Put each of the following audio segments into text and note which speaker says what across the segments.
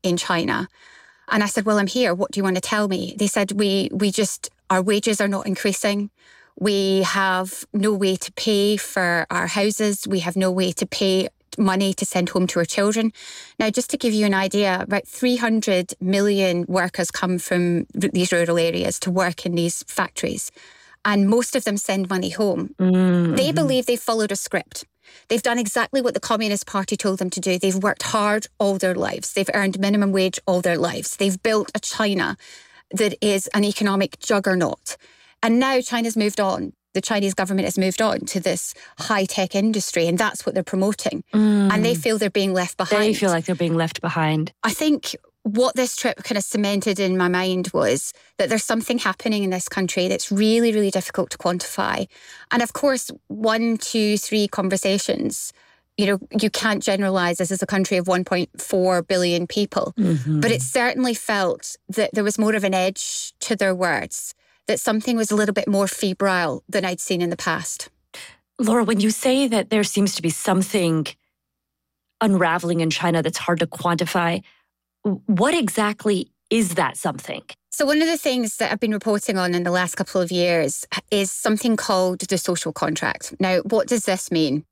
Speaker 1: in China. And I said, well, I'm here. What do you want to tell me? They said, our wages are not increasing. We have no way to pay for our houses. We have no way to pay money to send home to our children. Now, just to give you an idea, about 300 million workers come from these rural areas to work in these factories. And most of them send money home. Mm-hmm. They believe they've followed a script. They've done exactly what the Communist Party told them to do. They've worked hard all their lives. They've earned minimum wage all their lives. They've built a China that is an economic juggernaut. And now China's moved on. The Chinese government has moved on to this high-tech industry, and that's what they're promoting. And they feel they're being left behind.
Speaker 2: They feel like they're being left behind.
Speaker 1: I think what this trip kind of cemented in my mind was that there's something happening in this country that's really, really difficult to quantify. And of course, 1, 2, 3 conversations, you can't generalize. This is a country of 1.4 billion people. Mm-hmm. But it certainly felt that there was more of an edge to their words, that something was a little bit more febrile than I'd seen in the past.
Speaker 2: Laura, when you say that there seems to be something unraveling in China that's hard to quantify, what exactly is that something?
Speaker 1: So one of the things that I've been reporting on in the last couple of years is something called the social contract. Now, what does this mean?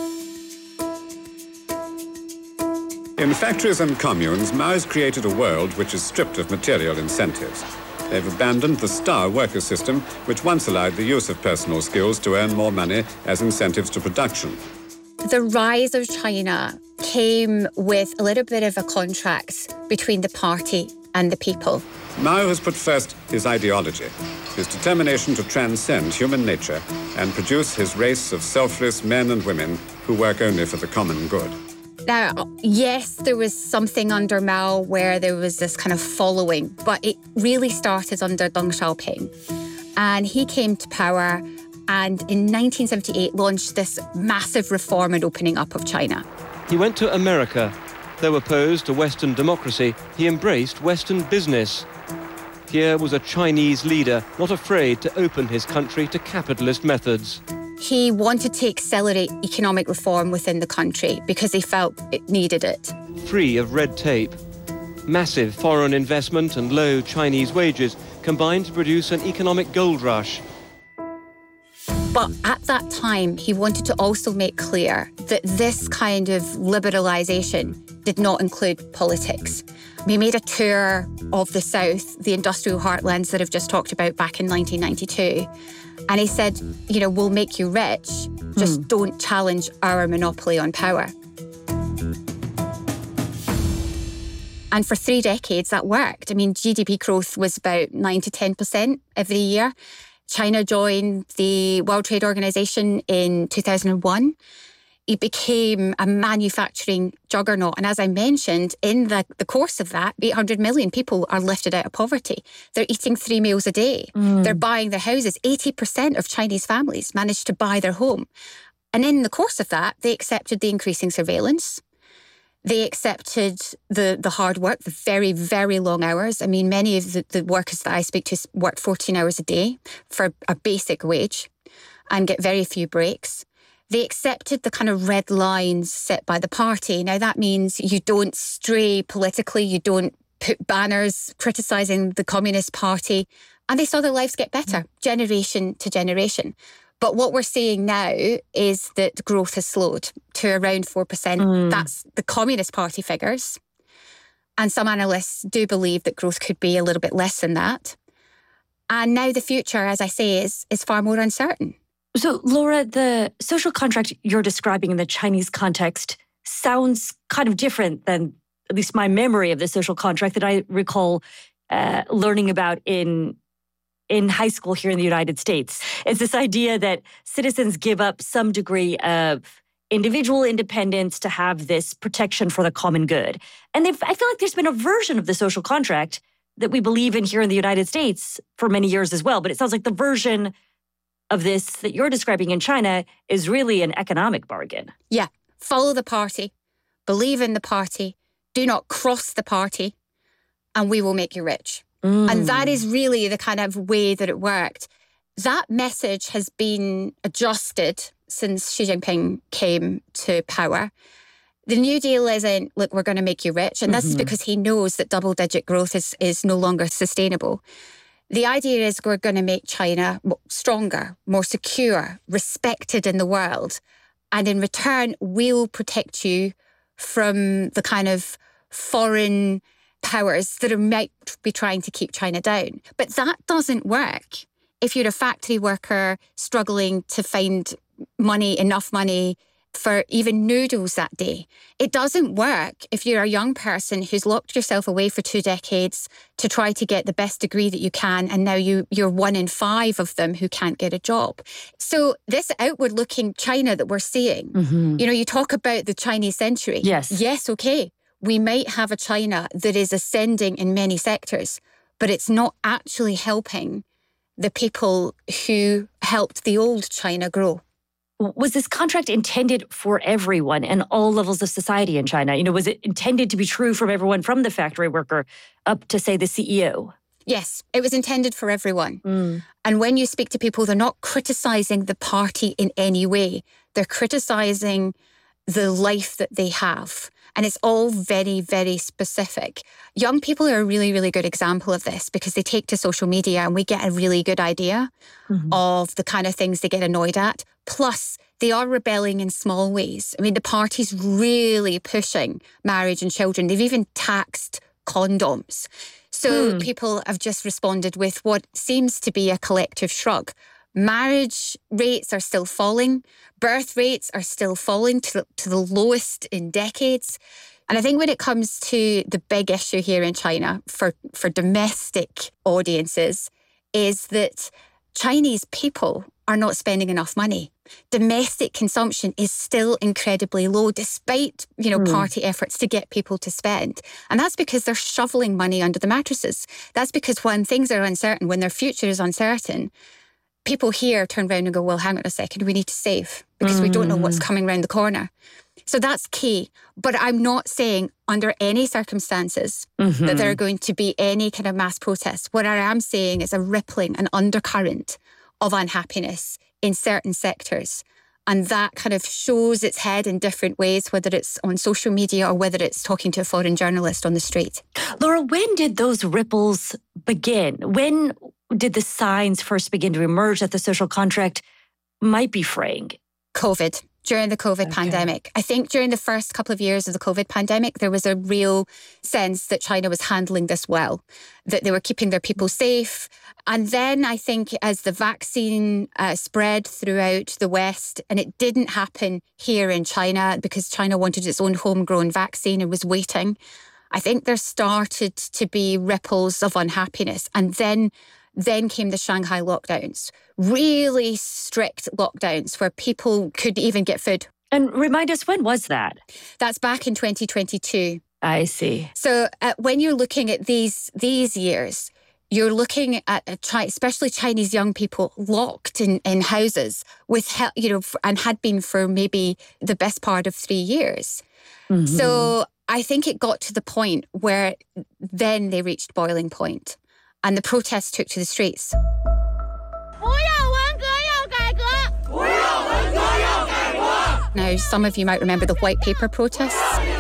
Speaker 3: In factories and communes, Mao has created a world which is stripped of material incentives. They've abandoned the star worker system, which once allowed the use of personal skills to earn more money as incentives to production.
Speaker 1: The rise of China came with a little bit of a contract between the party and the people.
Speaker 3: Mao has put first his ideology, his determination to transcend human nature and produce his race of selfless men and women who work only for the common good.
Speaker 1: Now, yes, there was something under Mao where there was this kind of following, but it really started under Deng Xiaoping. And he came to power and in 1978 launched this massive reform and opening up of China.
Speaker 4: He went to America. Though opposed to Western democracy, he embraced Western business. Here was a Chinese leader not afraid to open his country to capitalist methods.
Speaker 1: He wanted to accelerate economic reform within the country because he felt it needed it.
Speaker 4: Free of red tape. Massive foreign investment and low Chinese wages combined to produce an economic gold rush.
Speaker 1: But at that time, he wanted to also make clear that this kind of liberalisation did not include politics. We made a tour of the South, the industrial heartlands that I've just talked about back in 1992. And he said, we'll make you rich, just don't challenge our monopoly on power. And for 3 decades, that worked. I mean, GDP growth was about 9 to 10% every year. China joined the World Trade Organization in 2001. It became a manufacturing juggernaut. And as I mentioned, in the course of that, 800 million people are lifted out of poverty. They're eating 3 meals a day. They're buying their houses. 80% of Chinese families managed to buy their home. And in the course of that, they accepted the increasing surveillance. They accepted the hard work, the very, very long hours. I mean, many of the workers that I speak to work 14 hours a day for a basic wage and get very few breaks. They accepted the kind of red lines set by the party. Now, that means you don't stray politically, you don't put banners criticising the Communist Party. And they saw their lives get better, generation to generation. But what we're seeing now is that growth has slowed to around 4%. That's the Communist Party figures. And some analysts do believe that growth could be a little bit less than that. And now the future, as I say, is far more uncertain.
Speaker 2: So, Laura, the social contract you're describing in the Chinese context sounds kind of different than at least my memory of the social contract that I recall learning about in high school here in the United States. It's this idea that citizens give up some degree of individual independence to have this protection for the common good. And I feel like there's been a version of the social contract that we believe in here in the United States for many years as well. But it sounds like the version of this that you're describing in China is really an economic bargain.
Speaker 1: Yeah. Follow the party, believe in the party, do not cross the party, and we will make you rich. And that is really the kind of way that it worked. That message has been adjusted since Xi Jinping came to power. The New Deal isn't, look, we're going to make you rich. And this is because he knows that double-digit growth is no longer sustainable. The idea is we're going to make China stronger, more secure, respected in the world. And in return, we'll protect you from the kind of foreign powers that might be trying to keep China down. But that doesn't work if you're a factory worker struggling to find enough money for even noodles that day. It doesn't work if you're a young person who's locked yourself away for 2 decades to try to get the best degree that you can, and now you're 1 in 5 of them who can't get a job. So this outward-looking China that we're seeing, you talk about the Chinese century. Yes, okay. We might have a China that is ascending in many sectors, but it's not actually helping the people who helped the old China grow.
Speaker 2: Was this contract intended for everyone and all levels of society in China? Was it intended to be true from everyone from the factory worker up to, say, the CEO?
Speaker 1: Yes, it was intended for everyone. And when you speak to people, they're not criticizing the party in any way. They're criticizing the life that they have. And it's all very, very specific. Young people are a really, really good example of this because they take to social media and we get a really good idea of the kind of things they get annoyed at. Plus, they are rebelling in small ways. I mean, the party's really pushing marriage and children. They've even taxed condoms. So people have just responded with what seems to be a collective shrug. Marriage rates are still falling. Birth rates are still falling to the lowest in decades. And I think when it comes to the big issue here in China for domestic audiences is that Chinese people are not spending enough money. Domestic consumption is still incredibly low despite, party efforts to get people to spend. And that's because they're shoveling money under the mattresses. That's because when things are uncertain, when their future is uncertain, people here turn around and go, well, hang on a second, we need to save because we don't know what's coming around the corner. So that's key. But I'm not saying under any circumstances that there are going to be any kind of mass protests. What I am saying is a rippling, an undercurrent of unhappiness in certain sectors. And that kind of shows its head in different ways, whether it's on social media or whether it's talking to a foreign journalist on the street.
Speaker 2: Laura, when did those ripples begin? When did the signs first begin to emerge that the social contract might be fraying?
Speaker 1: COVID. During the COVID pandemic. I think during the first couple of years of the COVID pandemic, there was a real sense that China was handling this well, that they were keeping their people safe. And then I think as the vaccine spread throughout the West, and it didn't happen here in China because China wanted its own homegrown vaccine and was waiting, I think there started to be ripples of unhappiness. And then came the Shanghai lockdowns, really strict lockdowns where people couldn't even get food.
Speaker 2: And remind us, when was that?
Speaker 1: That's back in 2022.
Speaker 2: I see.
Speaker 1: So when you're looking at these years, you're looking at especially Chinese young people locked in houses with, and had been for maybe the best part of 3 years. So I think it got to the point where then they reached boiling point. And the protests took to the streets. Now, some of you might remember the white paper protests.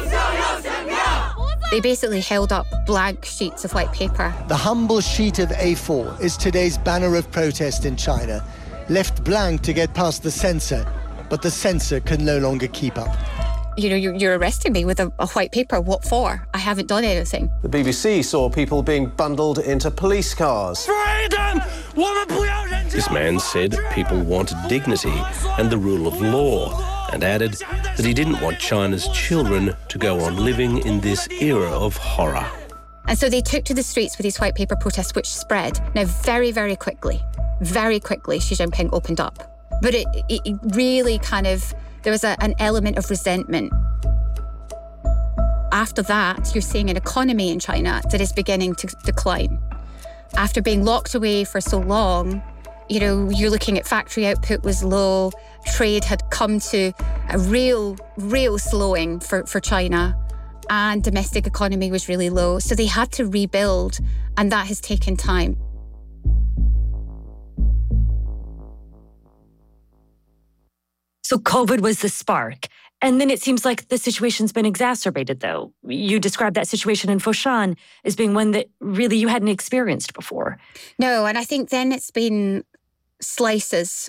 Speaker 1: They basically held up blank sheets of white paper.
Speaker 5: The humble sheet of A4 is today's banner of protest in China, left blank to get past the censor, but the censor can no longer keep up.
Speaker 1: You're arresting me with a white paper. What for? I haven't done anything.
Speaker 6: The BBC saw people being bundled into police cars.
Speaker 7: Freedom! This man said people wanted dignity and the rule of law, and added that he didn't want China's children to go on living in this era of horror.
Speaker 1: And so they took to the streets with these white paper protests, which spread. Now, very, very quickly, Xi Jinping opened up. But it really kind of... There was an element of resentment. After that, you're seeing an economy in China that is beginning to decline. After being locked away for so long, you're looking at factory output was low, trade had come to a real slowing for China, and domestic economy was really low. So they had to rebuild, and that has taken time.
Speaker 2: So COVID was the spark. And then it seems like the situation's been exacerbated, though. You described that situation in Foshan as being one that really you hadn't experienced before.
Speaker 1: No, and I think then it's been slices.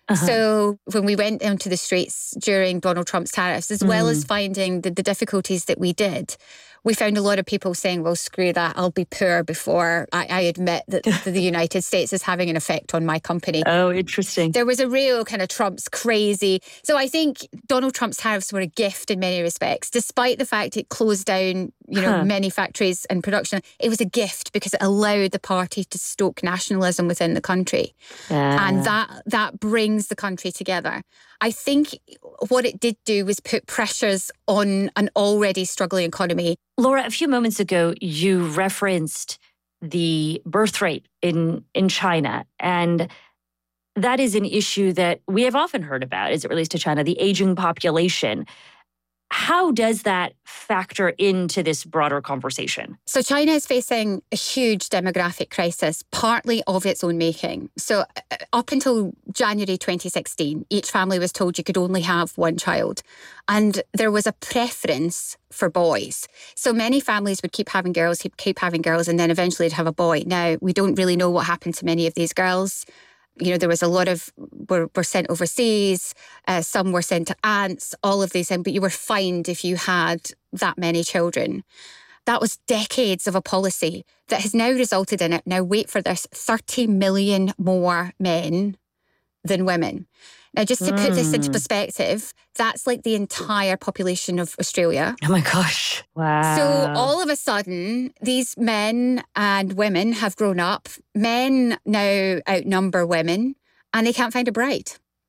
Speaker 1: So when we went into the streets during Donald Trump's tariffs, as well as finding the difficulties that we did, we found a lot of people saying, well, screw that, I'll be poor before I admit that the United States is having an effect on my company.
Speaker 2: Oh, interesting.
Speaker 1: There was a real kind of Trump's crazy. So I think Donald Trump's tariffs were a gift in many respects, despite the fact it closed down, many factories and production. It was a gift because it allowed the party to stoke nationalism within the country. And that brings the country together. I think what it did do was put pressures on an already struggling economy.
Speaker 2: Laura, a few moments ago, you referenced the birth rate in China. And that is an issue that we have often heard about as it relates to China, the aging population. How does that factor into this broader conversation?
Speaker 1: So China is facing a huge demographic crisis, partly of its own making. So up until January 2016, each family was told you could only have one child. And there was a preference for boys. So many families would keep having girls, and then eventually they'd have a boy. Now, we don't really know what happened to many of these girls. There was a lot of were sent overseas, some were sent to aunts, all of these things, but you were fined if you had that many children. That was decades of a policy that has now resulted in it. Now, wait for this, 30 million more men than women. Now, just to put this into perspective, that's like the entire population of Australia.
Speaker 2: Oh my gosh. Wow.
Speaker 1: So all of a sudden, these men and women have grown up. Men now outnumber women and they can't find a bride.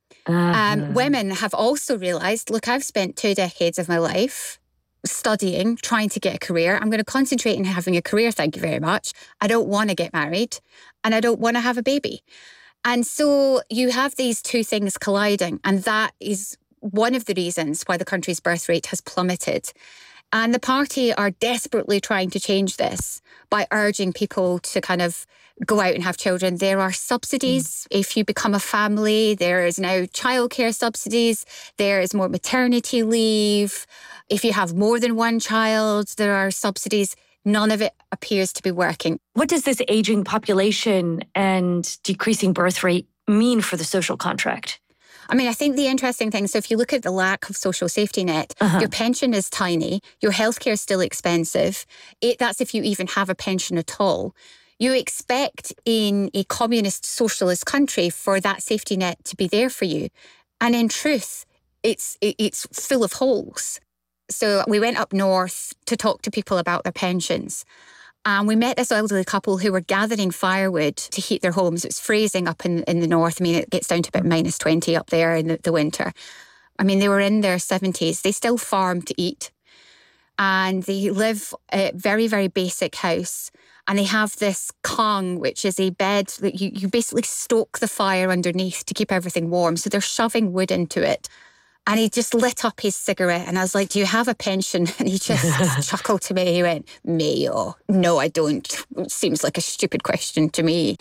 Speaker 1: Women have also realised, look, I've spent 2 decades of my life studying, trying to get a career. I'm going to concentrate on having a career, thank you very much. I don't want to get married and I don't want to have a baby. And so you have these two things colliding, and that is one of the reasons why the country's birth rate has plummeted. And the party are desperately trying to change this by urging people to kind of go out and have children. There are subsidies if you become a family. There is now childcare subsidies. There is more maternity leave. If you have more than one child, there are subsidies. None of it appears to be working.
Speaker 2: What does this aging population and decreasing birth rate mean for the social contract?
Speaker 1: I mean, I think the interesting thing, so if you look at the lack of social safety net, your pension is tiny, your healthcare is still expensive. That's if you even have a pension at all. You expect in a communist socialist country for that safety net to be there for you. And in truth, it's full of holes. So we went up north to talk to people about their pensions. And we met this elderly couple who were gathering firewood to heat their homes. It's freezing up in the north. I mean, it gets down to about -20 up there in the winter. I mean, they were in their 70s. They still farm to eat. And they live a very, very basic house. And they have this kang, which is a bed that you basically stoke the fire underneath to keep everything warm. So they're shoving wood into it. And he just lit up his cigarette and I was like, do you have a pension? And he just chuckled to me. He went, Mayo. No, I don't. It seems like a stupid question to me.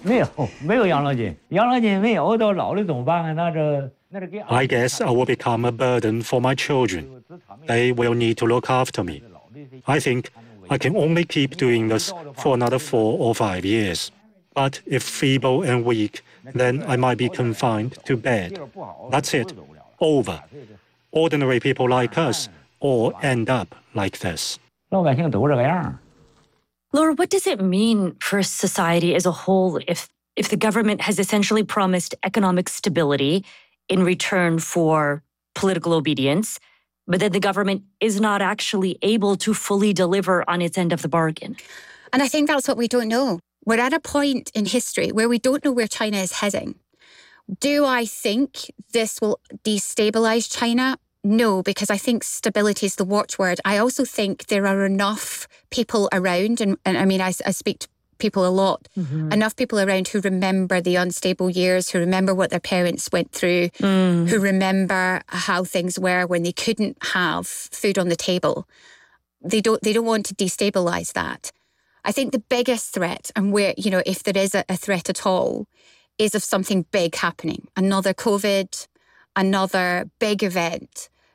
Speaker 8: I guess I will become a burden for my children. They will need to look after me. I think I can only keep doing this for another 4 or 5 years. But if feeble and weak, then I might be confined to bed. That's it. Over. Ordinary people like us all end up like this.
Speaker 2: Laura, what does it mean for society as a whole if the government has essentially promised economic stability in return for political obedience, but then the government is not actually able to fully deliver on its end of the bargain?
Speaker 1: And I think that's what we don't know. We're at a point in history where we don't know where China is heading. Do I think this will destabilize China? No, because I think stability is the watchword. I also think there are enough people around, and I mean, I speak to people a lot, enough people around who remember the unstable years, who remember what their parents went through, who remember how things were when they couldn't have food on the table. They don't want to destabilize that. I think the biggest threat, and where, if there is a threat at all, is of something big happening. Another COVID, another big event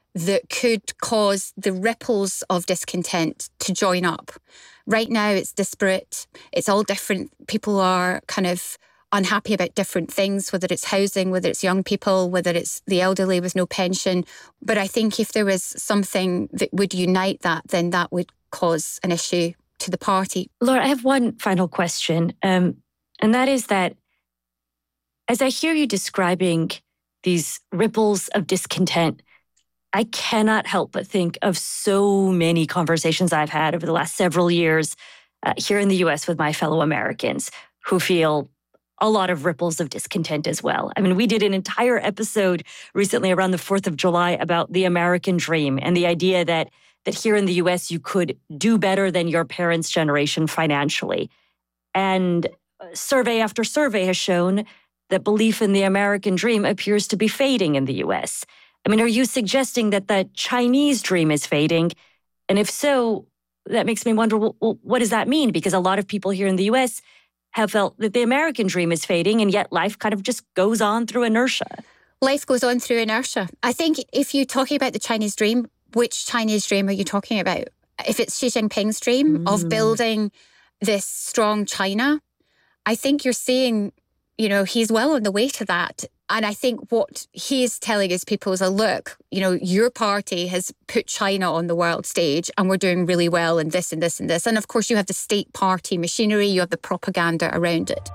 Speaker 1: that could cause the ripples of discontent to join up. Right now, it's disparate. It's all different. People are kind of unhappy about different things, whether it's housing, whether it's young people, whether it's the elderly with no pension. But I think if there was something that would unite that, then that would cause an issue to the party.
Speaker 2: Laura, I have one final question. And that is that as I hear you describing these ripples of discontent, I cannot help but think of so many conversations I've had over the last several years here in the US with my fellow Americans who feel a lot of ripples of discontent as well. I mean, we did an entire episode recently around the 4th of July about the American dream and the idea that here in the US you could do better than your parents' generation financially. And survey after survey has shown that belief in the American dream appears to be fading in the US. I mean, are you suggesting that the Chinese dream is fading? And if so, that makes me wonder, well, what does that mean? Because a lot of people here in the US have felt that the American dream is fading, and yet life kind of just goes on through inertia.
Speaker 1: Life goes on through inertia. I think if you're talking about the Chinese dream, which Chinese dream are you talking about? If it's Xi Jinping's dream of building this strong China, I think you're seeing, he's well on the way to that. And I think what he's telling his people is, look, your party has put China on the world stage and we're doing really well in this and this and this. And of course, you have the state party machinery, you have the propaganda around it.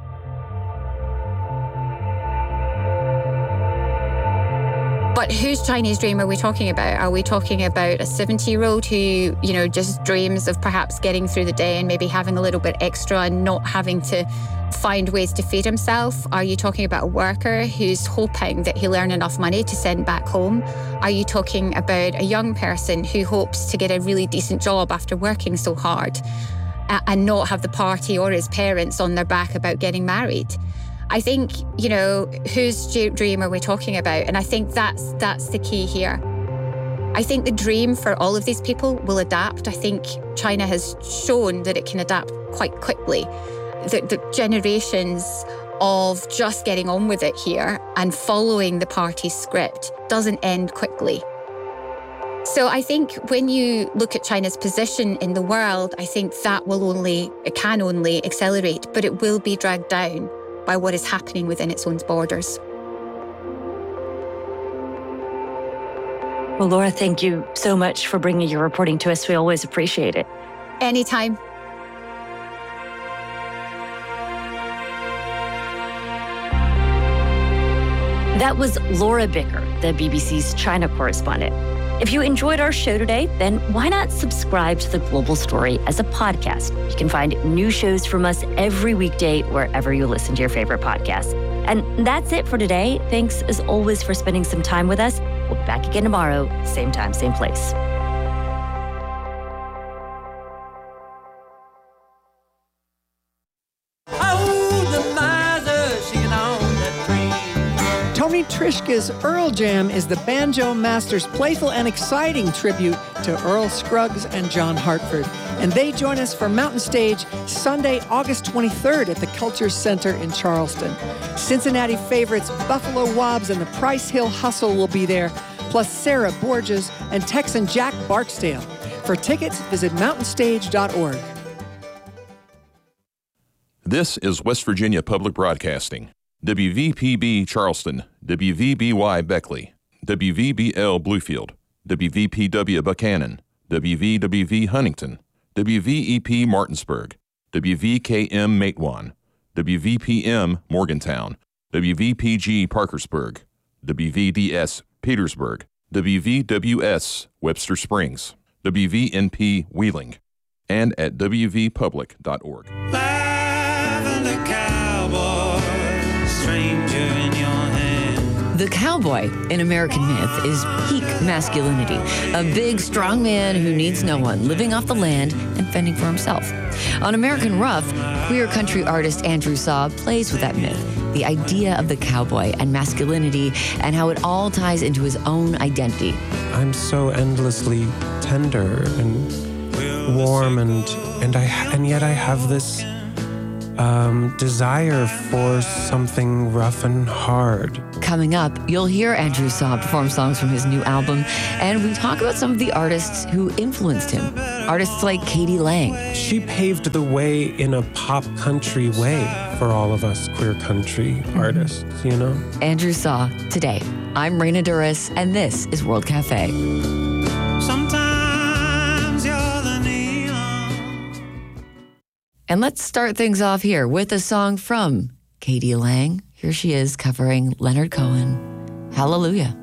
Speaker 1: But whose Chinese dream are we talking about? Are we talking about a 70-year-old who, just dreams of perhaps getting through the day and maybe having a little bit extra and not having to find ways to feed himself? Are you talking about a worker who's hoping that he'll earn enough money to send back home? Are you talking about a young person who hopes to get a really decent job after working so hard and not have the party or his parents on their back about getting married? I think, whose dream are we talking about? And I think that's the key here. I think the dream for all of these people will adapt. I think China has shown that it can adapt quite quickly. The generations of just getting on with it here and following the party's script doesn't end quickly. So I think when you look at China's position in the world, I think that it can only accelerate, but it will be dragged down by what is happening within its own borders.
Speaker 2: Well, Laura, thank you so much for bringing your reporting to us. We always appreciate it.
Speaker 1: Anytime.
Speaker 2: That was Laura Bicker, the BBC's China correspondent. If you enjoyed our show today, then why not subscribe to The Global Story as a podcast? You can find new shows from us every weekday wherever you listen to your favorite podcasts. And that's it for today. Thanks, as always, for spending some time with us. We'll be back again tomorrow, same time, same place.
Speaker 9: Tony Trishka's Earl Jam is the banjo master's playful and exciting tribute to Earl Scruggs and John Hartford. And they join us for Mountain Stage Sunday, August 23rd at the Culture Center in Charleston. Cincinnati favorites Buffalo Wobbs and the Price Hill Hustle will be there, plus Sarah Borges and Texan Jack Barksdale. For tickets, visit mountainstage.org.
Speaker 10: This is West Virginia Public Broadcasting. WVPB Charleston, WVBY Beckley, WVBL Bluefield, WVPW Buchanan, WVWV Huntington, WVEP Martinsburg, WVKM Matewan, WVPM Morgantown, WVPG Parkersburg, WVDS Petersburg, WVWS Webster Springs, WVNP Wheeling, and at WVpublic.org.
Speaker 11: The cowboy in American myth is peak masculinity, a big, strong man who needs no one, living off the land and fending for himself. On American Rough, queer country artist Andrew Saab plays with that myth, the idea of the cowboy and masculinity and how it all ties into his own identity.
Speaker 12: I'm so endlessly tender and warm, and yet I have this desire for something rough and hard.
Speaker 11: Coming up, you'll hear Andrew Saw perform songs from his new album, and we talk about some of the artists who influenced him. Artists like K.D. Lang.
Speaker 12: She paved the way in a pop country way for all of us queer country artists, you know?
Speaker 11: Andrew Saw, today. I'm Raina Duras, and this is World Cafe.
Speaker 13: Sometimes you're the neon.
Speaker 11: And let's start things off here with a song from K.D. Lang. Here she is covering Leonard Cohen, Hallelujah.